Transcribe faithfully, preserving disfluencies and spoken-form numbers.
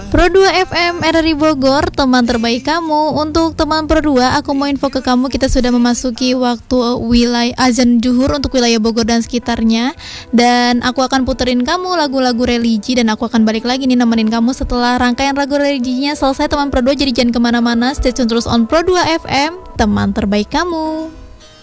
Pro dua F M R R I Bogor, teman terbaik kamu. Untuk teman Pro dua, aku mau info ke kamu, kita sudah memasuki waktu wilayah azan zuhur untuk wilayah Bogor dan sekitarnya. Dan aku akan puterin kamu lagu-lagu religi, dan aku akan balik lagi nih nemenin kamu setelah rangkaian lagu religinya selesai teman Pro dua. Jadi jangan kemana-mana, stay tune terus on Pro dua F M, teman terbaik kamu.